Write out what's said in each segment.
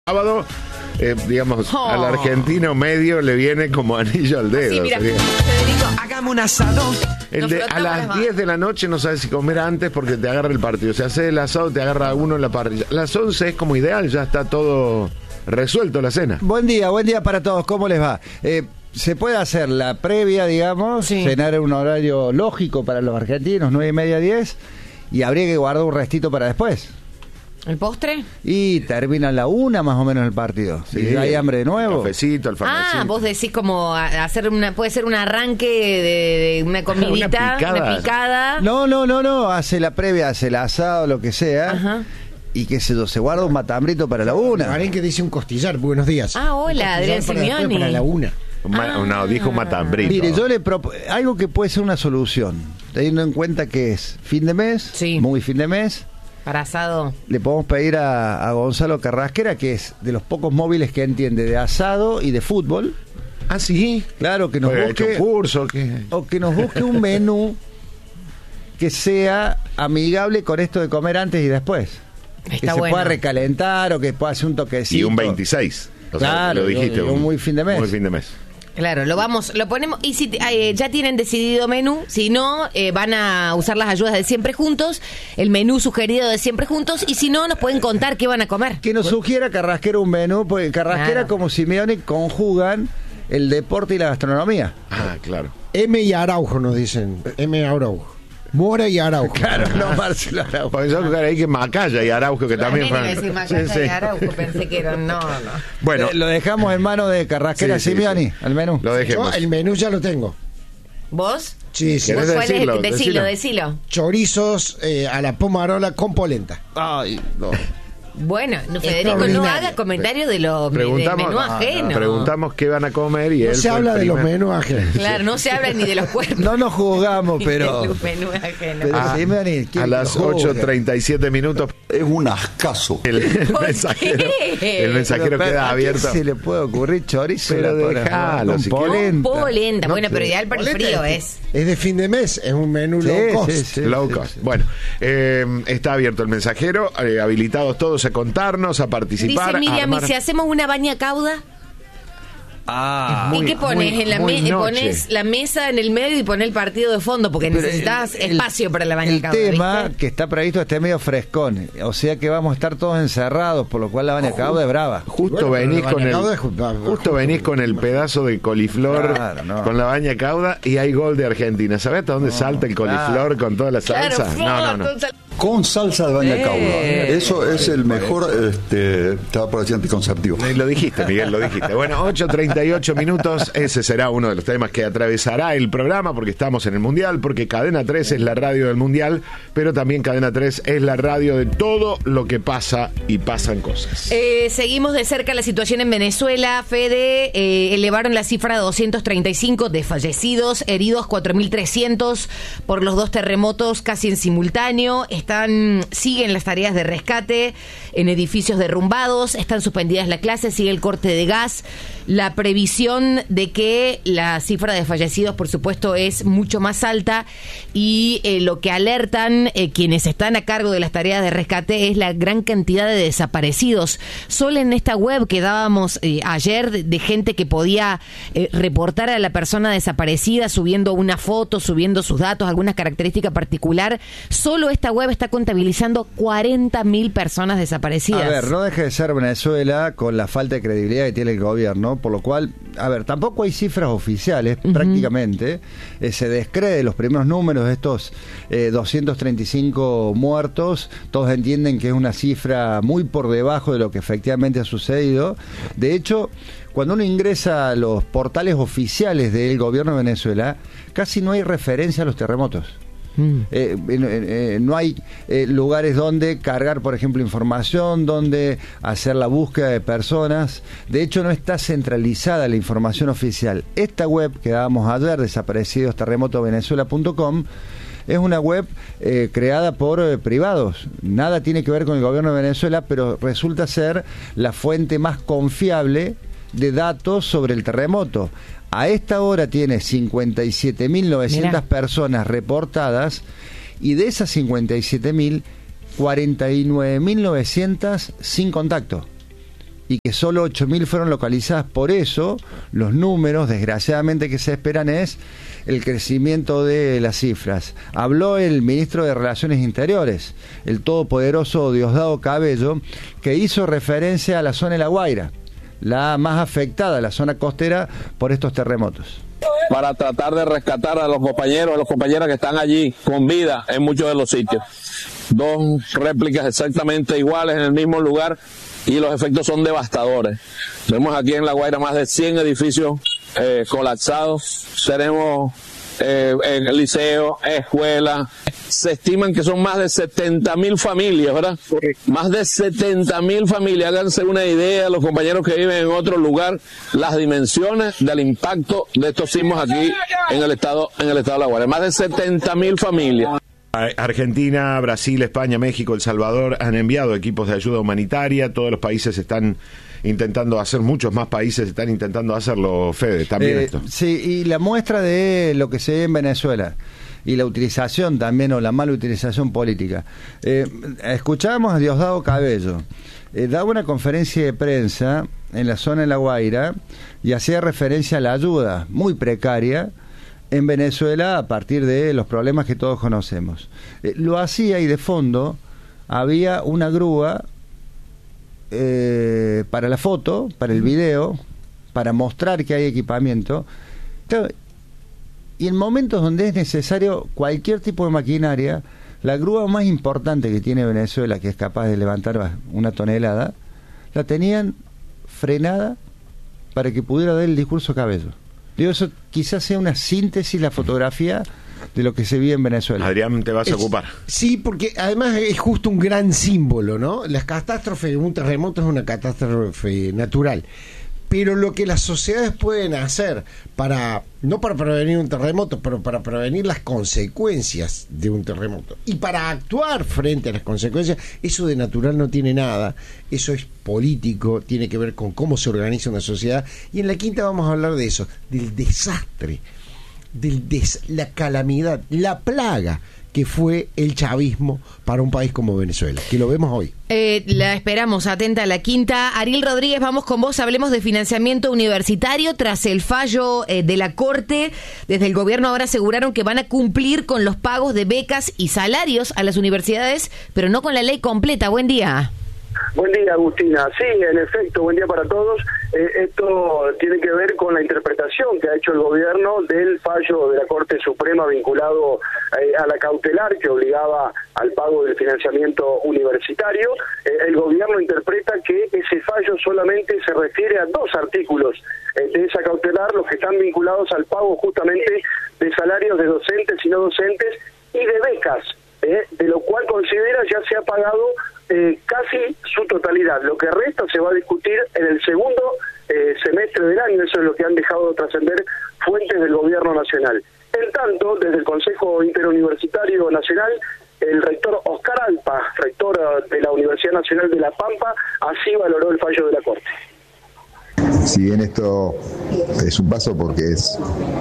Sábado, digamos, al argentino medio le viene como anillo al dedo. Sí, mira, Federico, hagamos un asado. El de a las 10 de la noche no sabes si comer antes porque te agarra el partido. Si haces el asado te agarra uno en la parrilla. Las 11 es como ideal, ya está todo resuelto la cena. Buen día para todos. ¿Cómo les va? Se puede hacer la previa, digamos, sí. Cenar en un horario lógico para los argentinos, 9:30, 10, y habría que guardar un restito para después. ¿El postre? Y termina a la 1 más o menos el partido. Sí, Si hay hambre de nuevo. El cafecito, el farmacito. Vos decís como hacer puede ser un arranque de una comidita, una picada. No, hace la previa, hace el asado, lo que sea. Ajá. Y que se guarda un matambrito para la 1. Alguien que dice un costillar, buenos días. Hola, Adrián Simeoni. Para la 1. No, dijo un matambrito. Mire, yo le propongo algo que puede ser una solución, teniendo en cuenta que es fin de mes, sí. Muy fin de mes. Para asado. Le podemos pedir a Gonzalo Carrasquera, que es de los pocos móviles que entiende de asado y de fútbol. Ah, sí. Claro, que nos busque curso, o que nos busque un menú que sea amigable con esto de comer antes y después. Está que se bueno. pueda recalentar o que pueda hacer un toquecito. Y un 26. O sea, claro, lo dijiste. un muy fin de mes. Muy fin de mes. Claro, lo ponemos. Y si ya tienen decidido menú, si no, van a usar las ayudas de Siempre Juntos, el menú sugerido de Siempre Juntos, y si no, nos pueden contar qué van a comer. Que nos sugiera Carrasquera un menú, porque Carrasquera Claro. como Simeone conjugan el deporte y la gastronomía. Ah, claro. M y Araujo nos dicen. M Araujo. Mora y Araujo. Claro, no Marcelo Araujo. Porque yo ahí que Macaya y Araujo, que también Iba a fueron. decir Macaya y Araujo, pensé que eran. No. Bueno, Lo dejamos en manos de Carrasquera Simeoni, al menú. lo dejemos. Yo el menú ya lo tengo. ¿Vos? Sí, sí. ¿Querés ¿Cuál decirlo? es? Decilo. Chorizos a la pomarola con polenta. Ay, no. Bueno, Federico, no Extraordinario. haga comentarios del menú ajeno. Preguntamos qué van a comer y No él se fue habla el de los primer. menús ajenos. Claro, no se habla ni de los cuerpos. No nos juzgamos, ni pero... de los menús ajenos. Pero Simeoni, ¿quién A las lo juzga? 8:37 minutos Es un ascaso. el ¿Por mensajero, qué? el mensajero Pero, queda ¿a quién abierto. se le puede ocurrir chorizo? Pero Con dejalo, si polenta. Polenta. No, Bueno, pero ideal para el Polenta frío es. Es de fin de mes, es un menú Sí, low cost. sí, Low sí, cost. sí. Bueno, está abierto el mensajero, habilitados todos a contarnos, a participar. Dice Miriam, a armar- ¿y si hacemos una baña cauda? Ah, ¿Y qué pones? muy- En la muy noche. pones la mesa en el medio y pones el partido de fondo, porque pero necesitas espacio para la baña el cauda. tema ¿viste? que está previsto está medio frescón, o sea que vamos a estar todos encerrados, por lo cual la baña cauda es brava. Justo Bueno, venís pero con la el baña cauda es- justo venís con el pedazo de coliflor Claro, no. con la baña cauda y hay gol de Argentina. ¿Sabés hasta dónde salta el coliflor con toda la Claro, salsa? No. Con salsa de baña cauda. Eso es el mejor, estaba por decir anticonceptivo. Lo dijiste, Miguel, lo dijiste. Bueno, 8:38 minutos. Ese será uno de los temas que atravesará el programa porque estamos en el Mundial, porque Cadena 3 es la radio del Mundial, pero también Cadena 3 es la radio de todo lo que pasa y pasan cosas. Seguimos de cerca la situación en Venezuela. Fede, elevaron la cifra a 235 de fallecidos, heridos 4.300 por los dos terremotos casi en simultáneo. Siguen las tareas de rescate en edificios derrumbados, están suspendidas las clases, sigue el corte de gas. La previsión de que la cifra de fallecidos, por supuesto, es mucho más alta y lo que alertan quienes están a cargo de las tareas de rescate es la gran cantidad de desaparecidos. Solo en esta web que dábamos ayer de gente que podía reportar a la persona desaparecida subiendo una foto, subiendo sus datos, alguna característica particular, solo esta web está contabilizando 40.000 personas desaparecidas. A ver, no deje de ser Venezuela con la falta de credibilidad que tiene el gobierno, por lo cual, a ver, tampoco hay cifras oficiales prácticamente, se descree los primeros números de estos 235 muertos, todos entienden que es una cifra muy por debajo de lo que efectivamente ha sucedido. De hecho, cuando uno ingresa a los portales oficiales del gobierno de Venezuela, casi no hay referencia a los terremotos. No hay lugares donde cargar, por ejemplo, información, donde hacer la búsqueda de personas. De hecho, no está centralizada la información oficial. Esta web que dábamos ayer, desaparecidosterremotovenezuela.com, es una web creada por privados. Nada tiene que ver con el gobierno de Venezuela, pero resulta ser la fuente más confiable de datos sobre el terremoto. A esta hora tiene 57.900 personas reportadas y de esas 57.000, 49.900 sin contacto. y que solo 8.000 fueron localizadas. Por eso, los números, desgraciadamente, que se esperan es el crecimiento de las cifras. Habló el ministro de Relaciones Interiores, el todopoderoso Diosdado Cabello, que hizo referencia a la zona de La Guaira, la más afectada, la zona costera, por estos terremotos. Para tratar de rescatar a los compañeros, a las compañeras que están allí con vida en muchos de los sitios. 2 réplicas exactamente iguales en el mismo lugar y los efectos son devastadores. Tenemos aquí en La Guaira más de 100 edificios colapsados. Tenemos liceos, escuelas. Se estiman que son más de 70.000 familias, ¿verdad? Más de 70.000 familias. Háganse una idea, los compañeros que viven en otro lugar, las dimensiones del impacto de estos sismos aquí en el estado de La Guaira. Más de 70.000 familias. Argentina, Brasil, España, México, El Salvador han enviado equipos de ayuda humanitaria. Todos los países están intentando hacer, muchos más países están intentando hacerlo, Fede, también esto. Sí, y la muestra de lo que se ve en Venezuela y la utilización también, o la mala utilización política. Escuchábamos a Diosdado Cabello, daba una conferencia de prensa en la zona de La Guaira y hacía referencia a la ayuda muy precaria en Venezuela a partir de los problemas que todos conocemos. Lo hacía y de fondo había una grúa para la foto, para el video, para mostrar que hay equipamiento. Claro, y en momentos donde es necesario cualquier tipo de maquinaria, la grúa más importante que tiene Venezuela, que es capaz de levantar 1 tonelada, la tenían frenada para que pudiera dar el discurso Cabello. Digo, eso quizás sea una síntesis, la fotografía de lo que se vive en Venezuela. Adrián, te vas a ocupar. Sí, porque además es justo un gran símbolo, ¿no? Las catástrofes, un terremoto es una catástrofe natural. Pero lo que las sociedades pueden hacer no para prevenir un terremoto, pero para prevenir las consecuencias de un terremoto y para actuar frente a las consecuencias, eso de natural no tiene nada, eso es político, tiene que ver con cómo se organiza una sociedad. Y en la quinta vamos a hablar de eso, del desastre, la calamidad, la plaga que fue el chavismo para un país como Venezuela, que lo vemos hoy. La esperamos, atenta a la quinta. Ariel Rodríguez, vamos con vos, hablemos de financiamiento universitario. Tras el fallo de la Corte, desde el gobierno ahora aseguraron que van a cumplir con los pagos de becas y salarios a las universidades, pero no con la ley completa. Buen día. Buen día, Agustina. Sí, en efecto, buen día para todos. Esto tiene que ver con la interpretación que ha hecho el gobierno del fallo de la Corte Suprema vinculado a la cautelar que obligaba al pago del financiamiento universitario. El gobierno interpreta que ese fallo solamente se refiere a 2 artículos de esa cautelar, los que están vinculados al pago justamente de salarios de docentes y no docentes y de becas, de lo cual considera ya se ha pagado casi su totalidad. Lo que resta se va a discutir en el segundo semestre del año, eso es lo que han dejado trascender fuentes del gobierno nacional. En tanto, desde el Consejo Interuniversitario Nacional, el rector Oscar Alpa, rector de la Universidad Nacional de La Pampa, así valoró el fallo de la Corte. Si bien esto es un paso porque es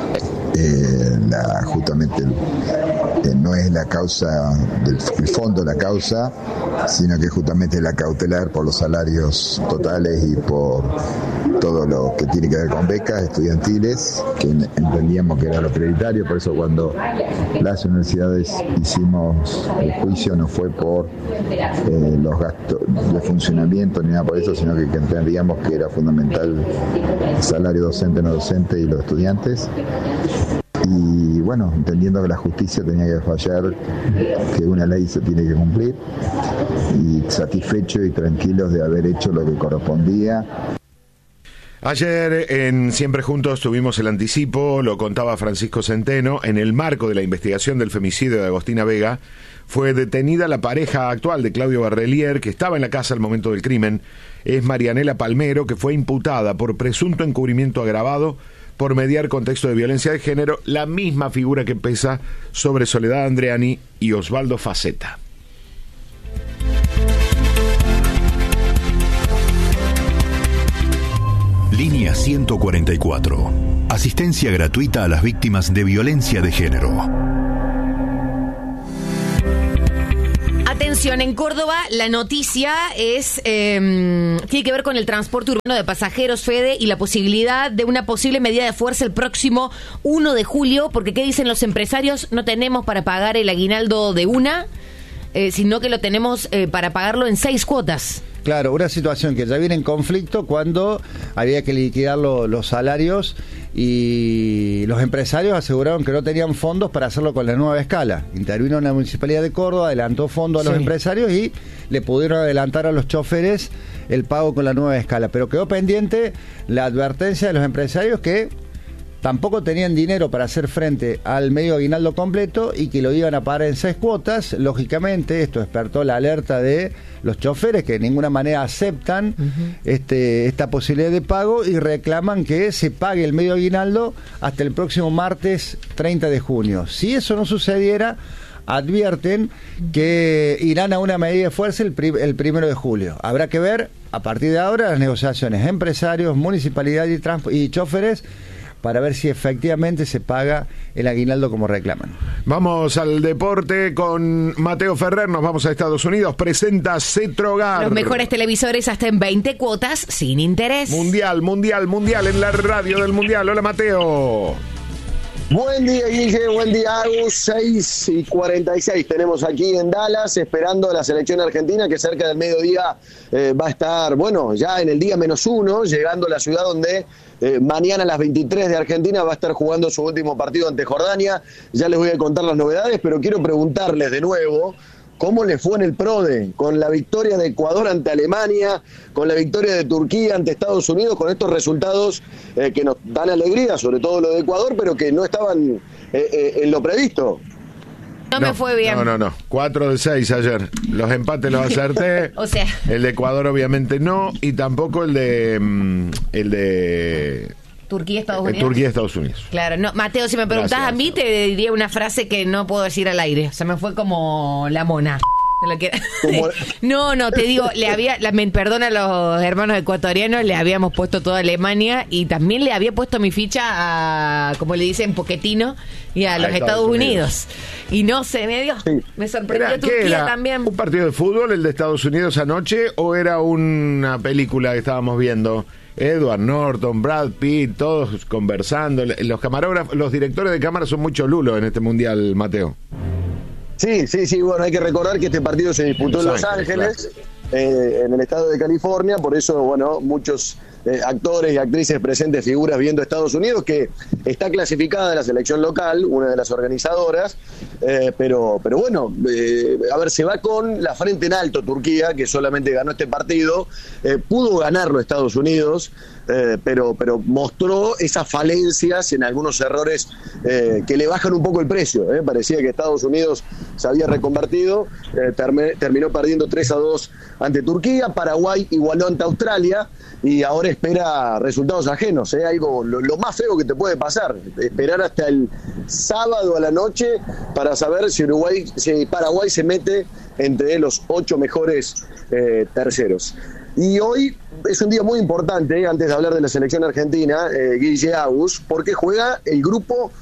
justamente no es la causa el fondo de la causa, sino que justamente la cautelar por los salarios totales y por todo lo que tiene que ver con becas estudiantiles, que entendíamos que era lo prioritario. Por eso cuando las universidades hicimos el juicio no fue por los gastos de funcionamiento ni nada por eso, sino que entendíamos que era fundamental el salario docente, no docente y los estudiantes. Y bueno, entendiendo que la justicia tenía que fallar, que una ley se tiene que cumplir, y satisfechos y tranquilos de haber hecho lo que correspondía. Ayer en Siempre Juntos tuvimos el anticipo, lo contaba Francisco Centeno, en el marco de la investigación del femicidio de Agostina Vega, fue detenida la pareja actual de Claudio Barrelier, que estaba en la casa al momento del crimen. Es Marianela Palmero, que fue imputada por presunto encubrimiento agravado por mediar contexto de violencia de género, la misma figura que pesa sobre Soledad Andreani y Osvaldo Faceta. Línea 144. Asistencia gratuita a las víctimas de violencia de género. Atención, en Córdoba la noticia es tiene que ver con el transporte urbano de pasajeros, Fede, y la posibilidad de una posible medida de fuerza el próximo 1 de julio, porque ¿qué dicen los empresarios? No tenemos para pagar el aguinaldo de una, sino que lo tenemos para pagarlo en 6 cuotas. Claro, una situación que ya viene en conflicto cuando había que liquidar los salarios y los empresarios aseguraron que no tenían fondos para hacerlo con la nueva escala. Intervino la Municipalidad de Córdoba, adelantó fondos a los empresarios y le pudieron adelantar a los choferes el pago con la nueva escala. Pero quedó pendiente la advertencia de los empresarios que tampoco tenían dinero para hacer frente al medio aguinaldo completo y que lo iban a pagar en 6 cuotas. Lógicamente esto despertó la alerta de los choferes que de ninguna manera aceptan esta posibilidad de pago y reclaman que se pague el medio aguinaldo hasta el próximo martes 30 de junio. Si eso no sucediera, advierten que irán a una medida de fuerza el 1 de julio. Habrá que ver a partir de ahora las negociaciones empresarios, municipalidad y choferes para ver si efectivamente se paga el aguinaldo como reclaman. Vamos al deporte con Mateo Ferrer, nos vamos a Estados Unidos, presenta Cetrogar. Los mejores televisores hasta en 20 cuotas sin interés. Mundial en la radio del Mundial. Hola, Mateo. Buen día, Guille, buen día, Agus. 6:46 tenemos aquí en Dallas, esperando a la selección argentina, que cerca del mediodía va a estar, bueno, ya en el día -1, llegando a la ciudad donde mañana a las 23 de Argentina va a estar jugando su último partido ante Jordania. Ya les voy a contar las novedades, pero quiero preguntarles de nuevo cómo le fue en el PRODE, con la victoria de Ecuador ante Alemania, con la victoria de Turquía ante Estados Unidos, con estos resultados que nos dan alegría, sobre todo lo de Ecuador, pero que no estaban en lo previsto. No me fue bien. No. 4 de 6 ayer. Los empates los acerté. O sea. El de Ecuador obviamente no, y tampoco el de Turquía, Estados Unidos. Turquía, Estados Unidos. Claro, no, Mateo, si me preguntás a mí, te diría una frase que no puedo decir al aire. O sea, me fue como la mona. No, te digo, me perdona a los hermanos ecuatorianos, le habíamos puesto toda Alemania y también le había puesto mi ficha a, como le dicen, Pochettino y a los Estados Unidos. Y no sé, me sorprendió Turquía también. ¿Un partido de fútbol el de Estados Unidos anoche o era una película que estábamos viendo? Edward Norton, Brad Pitt, todos conversando. Los camarógrafos, los directores de cámara son muy cholulos en este mundial, Mateo. Sí, bueno, hay que recordar que este partido se disputó en Los Ángeles, en el estado de California, por eso, bueno, muchos actores y actrices presentes, figuras viendo Estados Unidos, que está clasificada la selección local, una de las organizadoras, pero bueno, a ver, se va con la frente en alto Turquía, que solamente ganó este partido, pudo ganarlo Estados Unidos, pero mostró esas falencias en algunos errores que le bajan un poco el precio. Parecía que Estados Unidos se había reconvertido, terminó perdiendo 3-2 ante Turquía. Paraguay igualó ante Australia y ahora espera resultados ajenos. Algo lo más feo que te puede pasar, esperar hasta el sábado a la noche para saber si Paraguay se mete entre los 8 mejores terceros. Y hoy es un día muy importante, antes de hablar de la selección argentina, Guille, Agus, porque juega el grupo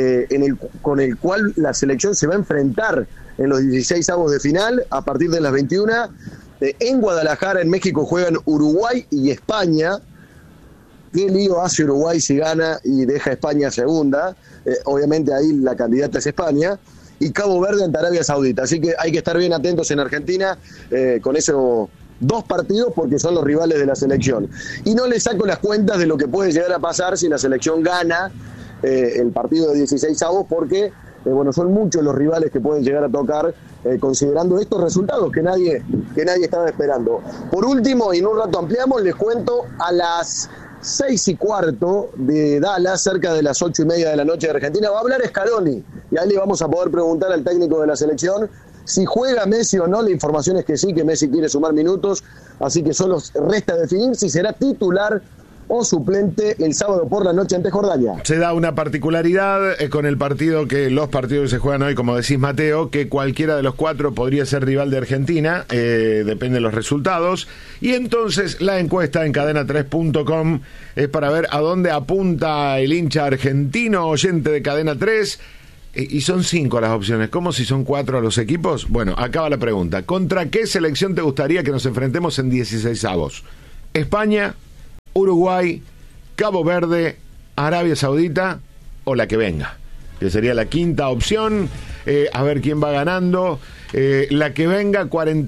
con el cual la selección se va a enfrentar en los 16avos de final a partir de las 21. En Guadalajara, en México, juegan Uruguay y España. ¿Qué lío hace Uruguay si gana y deja a España segunda? Obviamente ahí la candidata es España. Y Cabo Verde ante Arabia Saudita. Así que hay que estar bien atentos en Argentina con esos 2 partidos, porque son los rivales de la selección. Y no le saco las cuentas de lo que puede llegar a pasar si la selección gana el partido de 16avos, porque bueno, son muchos los rivales que pueden llegar a tocar, considerando estos resultados que nadie estaba esperando. Por último, y en un rato ampliamos, les cuento a las 6:15 de Dallas, cerca de las 8:30 de la noche de Argentina, va a hablar Scaloni, y ahí le vamos a poder preguntar al técnico de la selección si juega Messi o no. La información es que sí, que Messi quiere sumar minutos, así que solo resta definir si será titular o suplente el sábado por la noche ante Jordania. Se da una particularidad con los partidos que se juegan hoy, como decís, Mateo, que cualquiera de los 4 podría ser rival de Argentina, depende de los resultados, y entonces la encuesta en cadena3.com es para ver a dónde apunta el hincha argentino oyente de Cadena 3. Y son 5 las opciones. ¿Cómo si son 4 a los equipos? Bueno, acaba la pregunta. ¿Contra qué selección te gustaría que nos enfrentemos en 16avos? ¿España, Uruguay, Cabo Verde, Arabia Saudita o la que venga? Que sería la quinta opción. A ver quién va ganando. La que venga,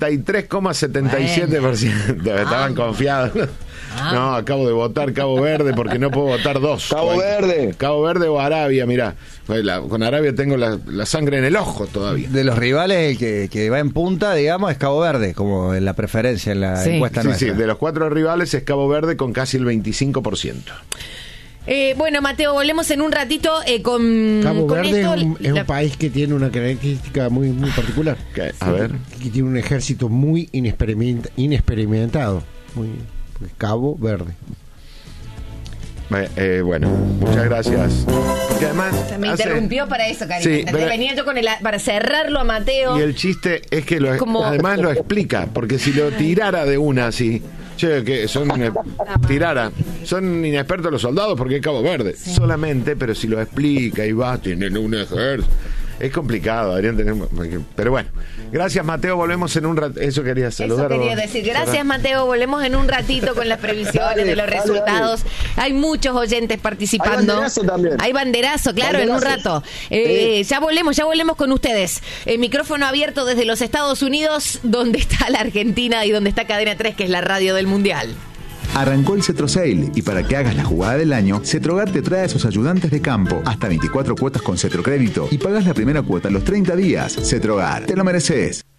43,77%. Estaban confiados. No, acabo de votar Cabo Verde porque no puedo votar 2. Cabo Verde o Arabia, mirá. Con Arabia tengo la sangre en el ojo todavía. De los rivales, el que va en punta, digamos, es Cabo Verde, como en la preferencia, en la encuesta nuestra. Sí, de los 4 rivales es Cabo Verde con casi el 25%. Bueno, Mateo, volvemos en un ratito con Cabo con Verde esto, es un país que tiene una característica muy particular. A ver. Que tiene un ejército muy inexperimentado. Cabo Verde. Bueno, muchas gracias. Porque además me interrumpió para eso, Karina. Sí, venía yo para cerrarlo a Mateo. Y el chiste es que además lo explica, porque si lo tirara de una así, que son inexpertos los soldados porque es Cabo Verde. Sí. Solamente, pero si lo explica y tienen un ejército. Es complicado, Adrián, pero bueno. Gracias, Mateo, volvemos en un ratito. Eso quería saludar. Eso quería decir. Gracias, Mateo, volvemos en un ratito con las previsiones de los resultados. Hay muchos oyentes participando. Hay banderazo también. Hay banderazo, claro, en un rato. Ya volvemos con ustedes. Micrófono abierto desde los Estados Unidos, donde está la Argentina y donde está Cadena 3, que es la radio del Mundial. Arrancó el Cetro Sale y para que hagas la jugada del año, Cetrogar te trae a sus ayudantes de campo. Hasta 24 cuotas con Cetrocrédito y pagas la primera cuota a los 30 días. Cetrogar, te lo mereces.